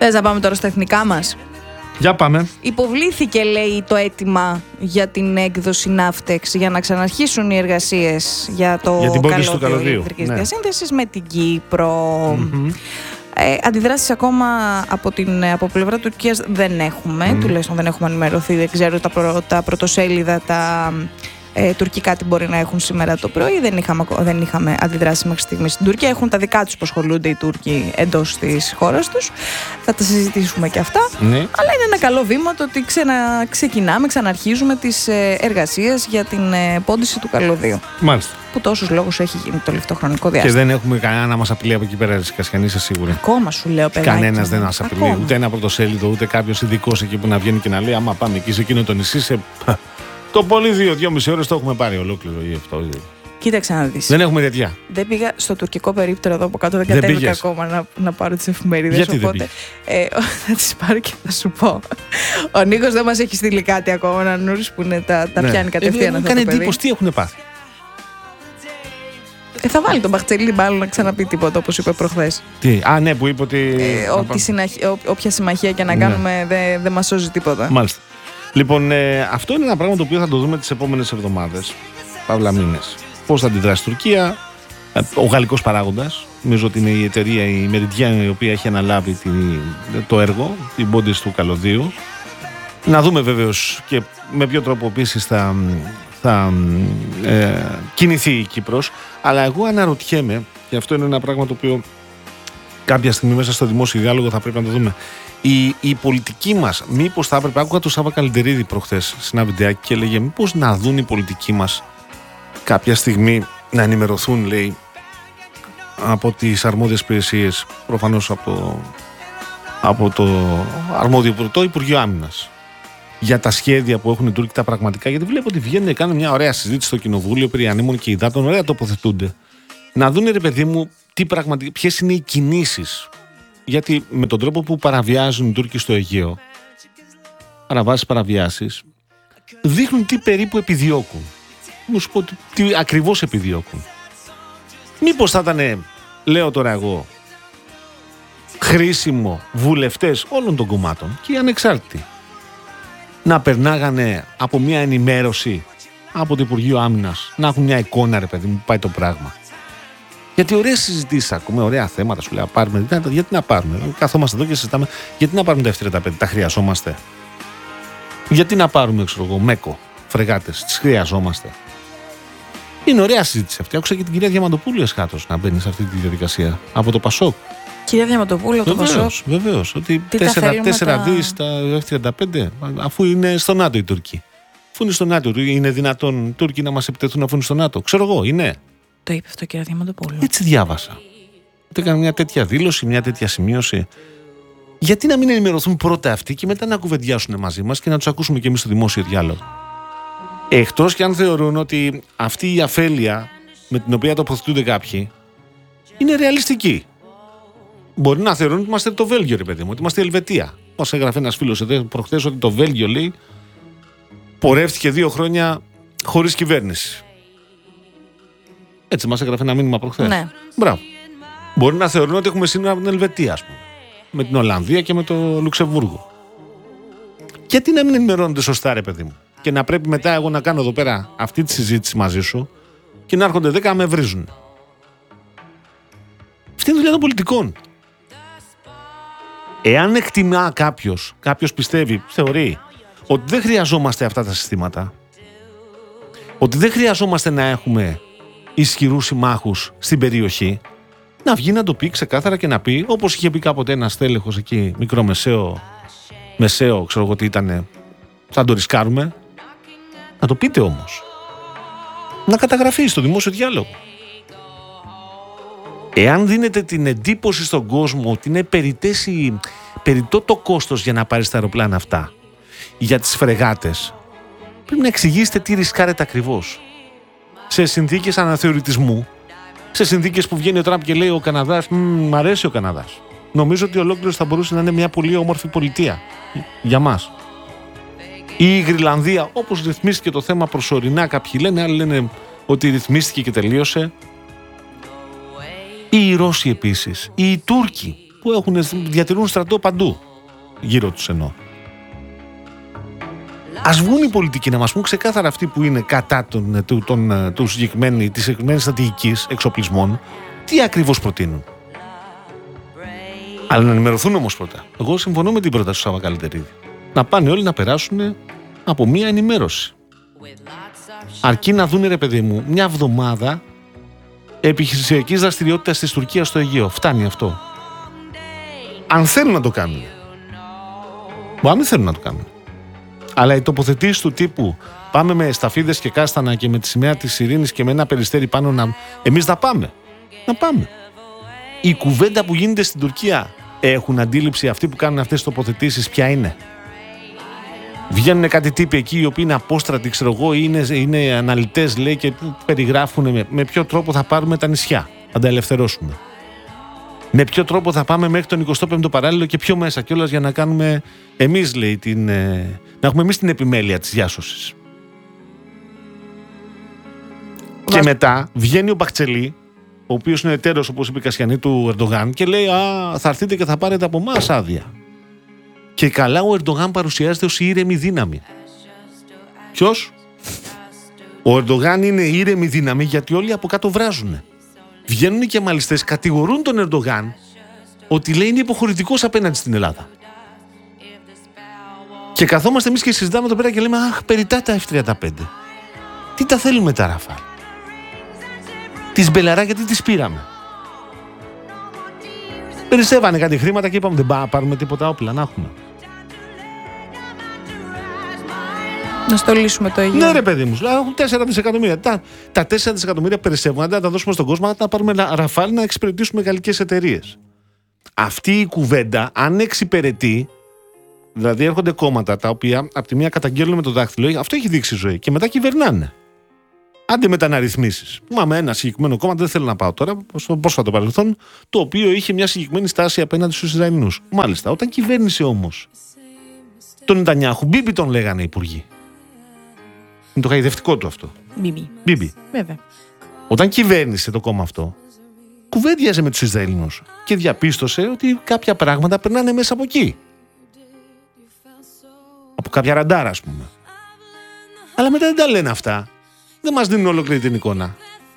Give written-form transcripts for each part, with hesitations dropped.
Θες να πάμε τώρα στα εθνικά μας? Για πάμε. Υποβλήθηκε, λέει, το αίτημα για την έκδοση Ναύτεξ για να ξαναρχίσουν οι εργασίες για το καλώδιο ηλεκτρικής διασύνδεσης με την Κύπρο. Αντιδράσεις ακόμα από πλευρά Τουρκίας δεν έχουμε, τουλάχιστον δεν έχουμε ενημερωθεί, δεν ξέρω τα πρωτοσέλιδα, τα τουρκικά τι μπορεί να έχουν σήμερα το πρωί. Δεν είχαμε αντιδράσει μέχρι στιγμή στην Τουρκία. Έχουν τα δικά τους που ασχολούνται οι Τούρκοι εντός της χώρας τους. Θα τα συζητήσουμε και αυτά. Ναι. Αλλά είναι ένα καλό βήμα το ότι ξαναρχίζουμε τις εργασίες για την πόντιση του καλωδίου. Μάλιστα. Που τόσους λόγους έχει γίνει το τελευταίο χρονικό διάστημα. Και δεν έχουμε κανένα να μας απειλεί από εκεί πέρα, Κασιανή, είσαι σίγουρη? Ακόμα σου λέω, παιδάκι. Κανένας δεν μας απειλεί. Ούτε ένα πρωτοσέλιδο, ούτε κάποιος ειδικός εκεί που να βγαίνει και να λέει: άμα πάμε εκεί σε εκείνο το νησί, το πολύ 2-2,5 ώρες το έχουμε πάρει ολόκληρο ή αυτό. Κοίταξε να δεις. Δεν έχουμε τέτοια. Δεν πήγα στο τουρκικό περίπτερο εδώ από κάτω, δεν κατέβηκα ακόμα να πάρω τις εφημερίδες. Γιατί οπότε θα τις πάρω και θα σου πω. Ο Νίκος δεν μας έχει στείλει κάτι ακόμα, ένα Νούρης που είναι, τα πιάνει κατευθείαν. Μου κάνει εντύπωση τι έχουν πάθει. Θα βάλει τον Μπαχτσελή μάλλον να ξαναπεί τίποτα, όπως είπε προχθές. Τι, ναι, που είπε ότι. Όποια συμμαχία και να κάνουμε δεν μας σώζει τίποτα. Μάλιστα. Λοιπόν, αυτό είναι ένα πράγμα το οποίο θα το δούμε τις επόμενες εβδομάδες, παύλα μήνες. Πώς θα αντιδράσει η Τουρκία, ο γαλλικός παράγοντας, νομίζω ότι είναι η εταιρεία, η Meridian, η οποία έχει αναλάβει το έργο, την πόντιση του καλωδίου. Να δούμε βέβαιως και με ποιο τρόπο επίσης θα κινηθεί η Κύπρος. Αλλά εγώ αναρωτιέμαι, και αυτό είναι ένα πράγμα το οποίο κάποια στιγμή μέσα στο δημόσιο διάλογο θα πρέπει να το δούμε. Η πολιτική μας, μήπως θα έπρεπε, άκουγα τον Σάββα Καλλιντερίδη προχθές σε ένα βιντεάκι και έλεγε μήπως να δουν οι πολιτικοί μας κάποια στιγμή να ενημερωθούν, λέει, από τις αρμόδιες υπηρεσίες, προφανώς από το αρμόδιο το Υπουργείο Άμυνας, για τα σχέδια που έχουν οι Τούρκοι τα πραγματικά, γιατί βλέπω ότι βγαίνουν και κάνουν μια ωραία συζήτηση στο Κοινοβούλιο περί ανέμων και υδάτων, ωραία τοποθετούνται. Να δουν, ρε παιδί μου, ποιες είναι οι κινήσεις. Γιατί με τον τρόπο που παραβιάζουν οι Τούρκοι στο Αιγαίο, παραβιάσεις, δείχνουν τι περίπου επιδιώκουν. Μου σου πω τι ακριβώς επιδιώκουν. Μήπως θα ήταν, λέω τώρα εγώ, χρήσιμο βουλευτές όλων των κομμάτων και οι ανεξάρτητοι να περνάγανε από μια ενημέρωση από το Υπουργείο Άμυνας, να έχουν μια εικόνα, ρε παιδί μου, που πάει το πράγμα. Γιατί ωραίες συζητήσεις ακούμε, ωραία θέματα σου λέει, πάρουμε, γιατί να πάρουμε, καθόμαστε εδώ και συζητάμε, γιατί να πάρουμε τα F-35, τα χρειαζόμαστε. Γιατί να πάρουμε, ξέρω εγώ, Μέκο, φρεγάτες, τις χρειαζόμαστε. Είναι ωραία συζήτηση αυτή. Άκουσα και την κυρία Διαμαντοπούλου εσχάτως να μπαίνει σε αυτή τη διαδικασία από το Πασόκ. Κυρία Διαμαντοπούλου, το Πασόκ. Βεβαίως. Ότι 4 δις στα F-35, αφού είναι στο ΝΑΤΟ οι Τούρκοι. Αφού είναι στο ΝΑΤΟ, είναι δυνατόν οι Τούρκοι να μας επιτεθούν αφού είναι στο ΝΑΤΟ? Ξέρω εγώ, είναι. Το είπε αυτό, κυρία Διαμαντοπούλου. Έτσι διάβασα. Έκανε μια τέτοια δήλωση, μια τέτοια σημείωση. Γιατί να μην ενημερωθούν πρώτα αυτοί και μετά να κουβεντιάσουν μαζί μας και να τους ακούσουμε και εμείς στο δημόσιο διάλογο? Εκτός και αν θεωρούν ότι αυτή η αφέλεια με την οποία τοποθετούνται κάποιοι είναι ρεαλιστική. Μπορεί να θεωρούν ότι είμαστε το Βέλγιο, ρε παιδί μου, ότι είμαστε η Ελβετία. Όπως έγραφε ένας φίλος εδώ προχθές, ότι το Βέλγιο, λέει, πορεύτηκε 2 χρόνια χωρίς κυβέρνηση. Έτσι μας έγραφε ένα μήνυμα προχθές. Ναι. Μπράβο. Μπορεί να θεωρούν ότι έχουμε σύνορα με την Ελβετία, ας πούμε, με την Ολλανδία και με το Λουξεμβούργο. Γιατί να μην ενημερώνονται σωστά, ρε παιδί μου? Και να πρέπει μετά εγώ να κάνω εδώ πέρα αυτή τη συζήτηση μαζί σου και να έρχονται 10 να με βρίζουν. Αυτή είναι η δουλειά των πολιτικών. Εάν εκτιμά κάποιος πιστεύει, θεωρεί ότι δεν χρειαζόμαστε αυτά τα συστήματα, ότι δεν χρειαζόμαστε να έχουμε ισχυρούς συμμάχους στην περιοχή, να βγει να το πει ξεκάθαρα και να πει, όπως είχε πει κάποτε ένας τέλεχος εκεί, μικρό μεσαίο, ξέρω εγώ τι ήτανε, θα το ρισκάρουμε. Να το πείτε όμως. Να καταγραφεί στο δημόσιο διάλογο. Εάν δίνετε την εντύπωση στον κόσμο ότι είναι περιττό το κόστος για να πάρεις τα αεροπλάνα αυτά, για τις φρεγάτες, πρέπει να εξηγήσετε τι ρισκάρετε ακριβώς. Σε συνθήκες αναθεωρητισμού, σε συνθήκες που βγαίνει ο Τραμπ και λέει ο Καναδάς, μ' αρέσει ο Καναδάς. Νομίζω ότι ολόκληρος θα μπορούσε να είναι μια πολύ όμορφη πολιτεία για μας. Ή η Γρυλανδία, όπως ρυθμίστηκε το θέμα προσωρινά, κάποιοι λένε, άλλοι λένε ότι ρυθμίστηκε και τελείωσε. Ή οι Ρώσοι επίσης, ή οι Τούρκοι. που διατηρούν στρατό παντού γύρω τους εννοώ. Ας βγουν οι πολιτικοί να μας πούν ξεκάθαρα αυτοί που είναι κατά της συγκεκριμένης στρατηγικής εξοπλισμών τι ακριβώς προτείνουν. Αλλά να ενημερωθούν όμως πρώτα. Εγώ συμφωνώ με την πρόταση του Σάβα Καλυτερίδη. Να πάνε όλοι να περάσουν από μία ενημέρωση. Αρκεί να δουν, ρε παιδί μου, μια εβδομάδα επιχειρησιακής δραστηριότητας της Τουρκίας στο Αιγαίο. Φτάνει αυτό. Αν θέλουν να το κάνουν. Μπορεί να μην θέλουν να το κάνουν. Αλλά οι τοποθετήσεις του τύπου πάμε με σταφίδες και κάστανα και με τη σημαία της ειρήνης και με ένα περιστέρι πάνω εμείς να πάμε. Να πάμε. Η κουβέντα που γίνεται στην Τουρκία έχουν αντίληψη αυτοί που κάνουν αυτές τις τοποθετήσεις ποια είναι. Βγαίνουν κάτι τύποι εκεί οι οποίοι είναι απόστρατοι, ξέρω εγώ, είναι αναλυτές, λέει, και περιγράφουν με ποιο τρόπο θα πάρουμε τα νησιά, θα τα ελευθερώσουμε. Με ποιο τρόπο θα πάμε μέχρι τον 25ο παράλληλο και πιο μέσα κιόλας για να κάνουμε εμείς, λέει, να έχουμε εμείς την επιμέλεια της διάσωσης. Και μετά βγαίνει ο Μπαχτσελή, ο οποίος είναι εταίρος, όπως είπε η Κασιανή, του Ερντογάν, και λέει θα έρθετε και θα πάρετε από εμάς άδεια. Και καλά ο Ερντογάν παρουσιάζεται ως ήρεμη δύναμη. Ποιος? Ο Ερντογάν είναι ήρεμη δύναμη γιατί όλοι από κάτω βράζουν. Βγαίνουν και μαλιστές, κατηγορούν τον Ερντογάν ότι, λέει, είναι υποχωρητικός απέναντι στην Ελλάδα. Και καθόμαστε εμείς και συζητάμε εδώ πέρα και λέμε περιτά τα F-35. Τι τα θέλουμε τα Ραφάλ? Τις Μπελαρά γιατί τις πήραμε? Περισσεύανε κάτι χρήματα και είπαμε δεν πάρουμε τίποτα όπλα να έχουμε. Να στολίσουμε το Αιγαίο. Ναι, ρε παιδί μου, έχουν 4 δισεκατομμύρια. Τα 4 δισεκατομμύρια περισσεύουν. Αντί να τα δώσουμε στον κόσμο, να πάρουμε Ραφάλ να εξυπηρετήσουμε γαλλικές εταιρείες. Αυτή η κουβέντα, αν εξυπηρετεί, δηλαδή έρχονται κόμματα τα οποία από τη μία καταγγέλνουν με το δάχτυλο, αυτό έχει δείξει ζωή, και μετά κυβερνάνε. Άντε μεταναρρυθμίσεις. Μα με ένα συγκεκριμένο κόμμα, δεν θέλω να πάω τώρα, στο πρόσφατο παρελθόν, το οποίο είχε μια συγκεκριμένη στάση απέναντι στους Ισραηλινούς. Μάλιστα, όταν κυβέρνησε όμως τον Νετανιάχου, Μπίμπι τον λέγανε οι υπουργοί. Είναι το χαϊδευτικό του αυτό. Μπίμπι. Βέβαια. Όταν κυβέρνησε το κόμμα αυτό, κουβέντιαζε με τους Ισραηλινούς και διαπίστωσε ότι κάποια πράγματα περνάνε μέσα από εκεί. Από κάποια ραντάρα, ας πούμε. Αλλά μετά δεν τα λένε αυτά. Δεν μας δίνουν ολόκληρη την εικόνα.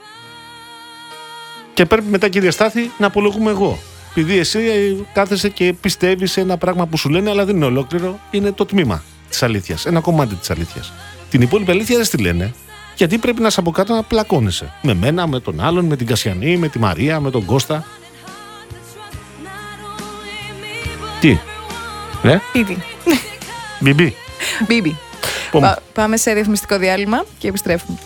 Και πρέπει μετά, κύριε Στάθη, να απολογούμε εγώ. Επειδή εσύ κάθεσαι και πιστεύεις σε ένα πράγμα που σου λένε, αλλά δεν είναι ολόκληρο, είναι το τμήμα της αλήθειας. Ένα κομμάτι της αλήθειας. Την υπόλοιπη αλήθεια δεν στη λένε, γιατί πρέπει να είσαι από κάτω να πλακώνεσαι. Με μένα, με τον άλλον, με την Κασιανή, με τη Μαρία, με τον Κώστα. Τι? Μπίμπι. Πάμε σε ρυθμιστικό διάλειμμα και επιστρέφουμε.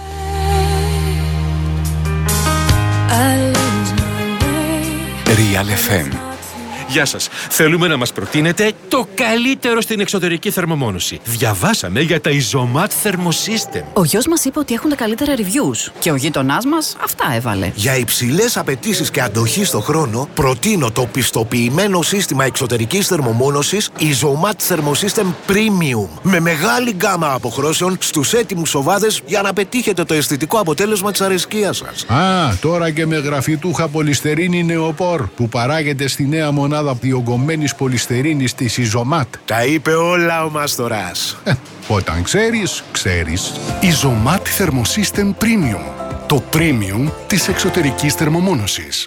Real FM. Γεια σας. Θέλουμε να μας προτείνετε το καλύτερο στην εξωτερική θερμομόνωση. Διαβάσαμε για τα Isomat Thermosystem. Ο γιος μας είπε ότι έχουν τα καλύτερα reviews και ο γείτονάς μας αυτά έβαλε. Για υψηλές απαιτήσεις και αντοχή στο χρόνο, προτείνω το πιστοποιημένο σύστημα εξωτερικής θερμομόνωσης Isomat Thermosystem Premium. Με μεγάλη γκάμα αποχρώσεων στους έτοιμους οβάδες για να πετύχετε το αισθητικό αποτέλεσμα της αρεσκίας σας. Τώρα και με γραφιτούχα πολυστερίνη νεοπόρ που παράγεται στη νέα μονάδα διογκωμένης πολυστερίνης της Isomat. Τα είπε όλα ο Μάστορας. Όταν ξέρεις, ξέρεις. Isomat Thermosystem Premium. Το premium της εξωτερικής θερμομόνωσης.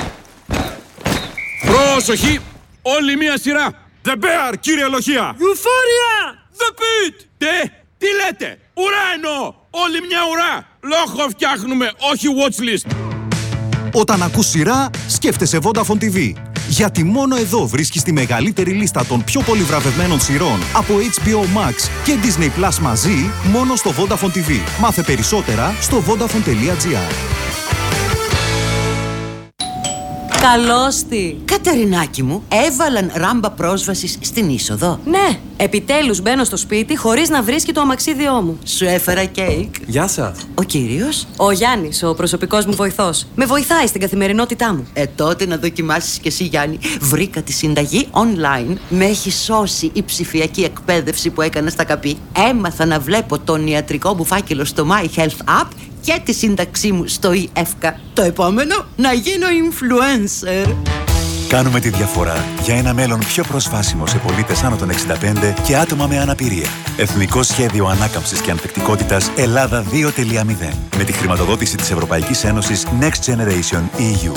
Πρόσοχη! Όλη μία σειρά! The Bear, κύριε Λοχεία! Euphoria! The Pit! Τι λέτε! Ουρά εννοώ! Όλη μια ουρά! Λόγο φτιάχνουμε, όχι watchlist! Όταν ακούς σειρά, σκέφτεσαι Vodafone TV. Γιατί μόνο εδώ βρίσκεις τη μεγαλύτερη λίστα των πιο πολυβραβευμένων σειρών από HBO Max και Disney Plus μαζί, μόνο στο Vodafone TV. Μάθε περισσότερα στο vodafone.gr. Καλώς τη! Κατερινάκι μου, έβαλαν ράμπα πρόσβασης στην είσοδο. Ναι, επιτέλους μπαίνω στο σπίτι χωρίς να βρίσκει το αμαξίδιό μου. Σου έφερα κέικ. Γεια σας. Ο κύριος? Ο Γιάννης, ο προσωπικός μου βοηθός. Με βοηθάει στην καθημερινότητά μου. Τότε να δοκιμάσεις κι εσύ, Γιάννη. Βρήκα τη συνταγή online. Με έχει σώσει η ψηφιακή εκπαίδευση που έκανα στα ΚΑΠΗ. Έμαθα να βλέπω τον ιατρικό μου φάκελο στο My Health App και τη σύνταξή μου στο ΙΕΦΚΑ. Το επόμενο, να γίνω influencer. Κάνουμε τη διαφορά για ένα μέλλον πιο προσβάσιμο σε πολίτες άνω των 65 και άτομα με αναπηρία. Εθνικό Σχέδιο Ανάκαμψης και Ανθεκτικότητας Ελλάδα 2.0. Με τη χρηματοδότηση της Ευρωπαϊκής Ένωσης Next Generation EU.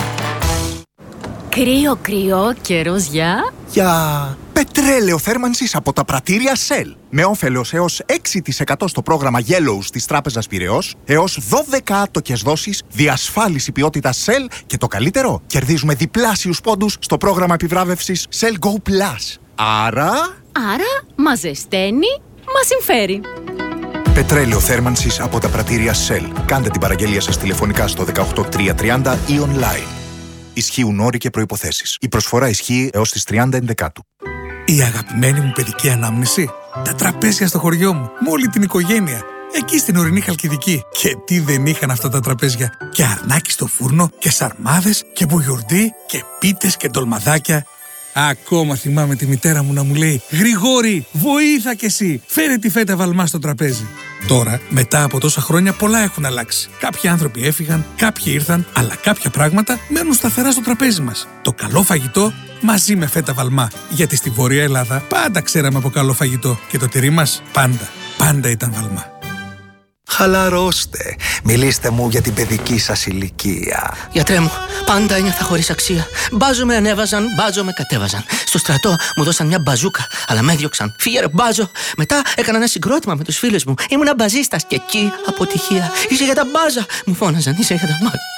Κρύο, καιρός για πετρέλαιο θέρμανσης από τα πρατήρια Shell. Με όφελος έως 6% στο πρόγραμμα Yellow της Τράπεζας Πειραιώς, έως 12 άτοκες δόσεις, διασφάλιση ποιότητας Shell και το καλύτερο, κερδίζουμε διπλάσιους πόντους στο πρόγραμμα επιβράβευσης Shell Go Plus. Άρα, μας ζεσταίνει, μας συμφέρει. Πετρέλαιο θέρμανσης από τα πρατήρια Shell. Κάντε την παραγγελία σας τηλεφωνικά στο 18330 ή online. Ισχύουν όροι και προϋποθέσεις. Η προσφορά ισχύει έως τις 30 Ενδεκάτου. Η αγαπημένη μου παιδική ανάμνηση. Τα τραπέζια στο χωριό μου, με όλη την οικογένεια. Εκεί στην ορεινή Χαλκιδική. Και τι δεν είχαν αυτά τα τραπέζια. Και αρνάκι στο φούρνο, και σαρμάδες, και μπουγιουρντί, και πίτες και ντολμαδάκια. Ακόμα θυμάμαι τη μητέρα μου να μου λέει «Γρηγόρη, βοήθα κι εσύ, φέρε τη φέτα βαλμά στο τραπέζι». Τώρα, μετά από τόσα χρόνια, πολλά έχουν αλλάξει. Κάποιοι άνθρωποι έφυγαν, κάποιοι ήρθαν, αλλά κάποια πράγματα μένουν σταθερά στο τραπέζι μας. Το καλό φαγητό μαζί με φέτα βαλμά. Γιατί στη Βόρεια Ελλάδα πάντα ξέραμε από καλό φαγητό και το τυρί μας πάντα ήταν βαλμά. Χαλαρώστε. Μιλήστε μου για την παιδική σας ηλικία. Γιατρέ μου, πάντα ένιωθα χωρίς αξία. Μπάζο με ανέβαζαν, μπάζο με κατέβαζαν. Στο στρατό μου δώσαν μια μπαζούκα, αλλά με έδιωξαν. Φύγε ρε μπάζο. Μετά έκανα ένα συγκρότημα με τους φίλους μου. Ήμουνα μπαζίστας και εκεί αποτυχία. Είσαι για τα μπάζα. Μου φώναζαν, είσαι για τα μπάζα.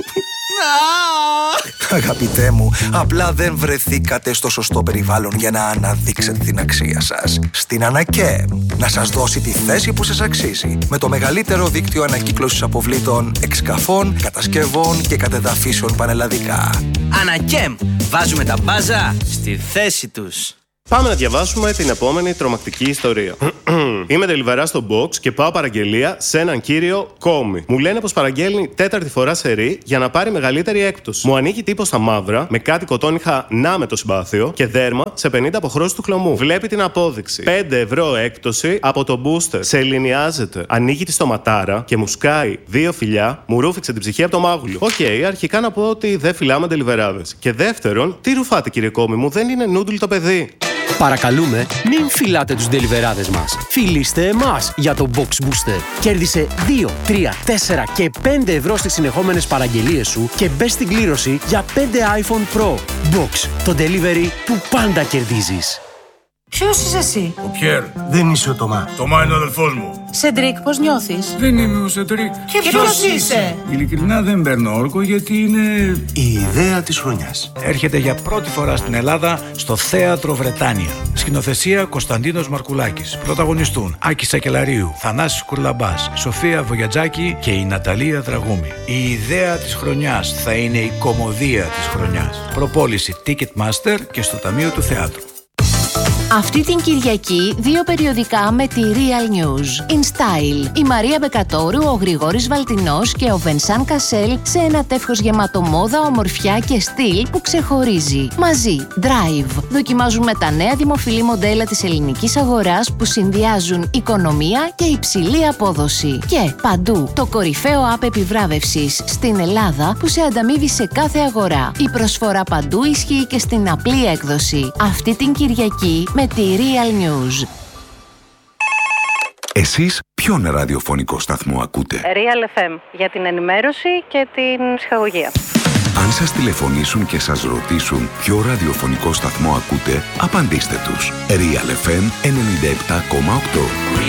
Αγαπητέ μου, απλά δεν βρεθήκατε στο σωστό περιβάλλον για να αναδείξετε την αξία σας. Στην Ανακέμ, να σας δώσει τη θέση που σας αξίζει. Με το μεγαλύτερο δίκτυο ανακύκλωσης αποβλήτων, εξκαφών, κατασκευών και κατεδαφίσεων πανελλαδικά. Ανακέμ, βάζουμε τα μπάζα στη θέση τους. Πάμε να διαβάσουμε την επόμενη τρομακτική ιστορία. Είμαι delivery στο box και πάω παραγγελία σε έναν κύριο Κόμι. Μου λένε πως παραγγέλνει τέταρτη φορά σερί για να πάρει μεγαλύτερη έκπτωση. Μου ανοίγει τύπο στα μαύρα με κάτι κοτόνιχα να με το συμπάθειο και δέρμα σε 50 αποχρώσεις του χλωμού. Βλέπει την απόδειξη. 5 ευρώ έκπτωση από το booster. Σε ελληνιάζεται. Ανοίγει τη στοματάρα και μου σκάει 2 φιλιά, μου ρούφηξε την ψυχή από το μάγουλο. αρχικά να πω ότι δεν φυλάμε deliverάδες. Και δεύτερον, τι ρουφάτε κύριε Κόμι μου, δεν είναι νούντουλ το παιδί. Παρακαλούμε, μην φυλάτε τους ντελιβεράδες μας. Φιλήστε εμάς για το Box Booster. Κέρδισε 2, 3, 4 και 5 ευρώ στις συνεχόμενες παραγγελίες σου και μπες στην κλήρωση για 5 iPhone Pro. Box, το delivery που πάντα κερδίζεις. Ποιος είσαι εσύ? Ο Πιέρ. Δεν είσαι ο Τωμά. Τωμά είναι ο αδελφός μου. Σεντρίκ, πώς νιώθεις? Δεν είμαι ο Σεντρίκ. Και ποιος είσαι? Ειλικρινά δεν παίρνω όρκο γιατί είναι η ιδέα της χρονιάς. Έρχεται για πρώτη φορά στην Ελλάδα στο Θέατρο Βρετάνια. Σκηνοθεσία Κωνσταντίνος Μαρκουλάκης. Πρωταγωνιστούν Άκη Σακελαρίου, Θανάσης Κουρλαμπάς, Σοφία Βογιατζάκη και η Ναταλία Δραγούμη. Η ιδέα της χρονιάς θα είναι η κωμωδία της χρονιάς. Προπόληση Ticketmaster και στο Ταμείο του Θεάτρου. Αυτή την Κυριακή 2 περιοδικά με τη Real News. In Style. Η Μαρία Μπεκατόρου, ο Γρηγόρης Βαλτινός και ο Βενσάν Κασέλ σε ένα τεύχος γεμάτο μόδα, ομορφιά και στυλ που ξεχωρίζει. Μαζί, Drive. Δοκιμάζουμε τα νέα δημοφιλή μοντέλα της ελληνικής αγοράς που συνδυάζουν οικονομία και υψηλή απόδοση. Και παντού, το κορυφαίο app επιβράβευσης στην Ελλάδα που σε ανταμείβει σε κάθε αγορά. Η προσφορά παντού ισχύει και στην απλή έκδοση. Αυτή την Κυριακή με τη Real News. Εσείς ποιον ραδιοφωνικό σταθμό ακούτε? Real FM, για την ενημέρωση και την ψυχαγωγία. Αν σας τηλεφωνήσουν και σας ρωτήσουν ποιο ραδιοφωνικό σταθμό ακούτε, απαντήστε τους. Real FM 97,8.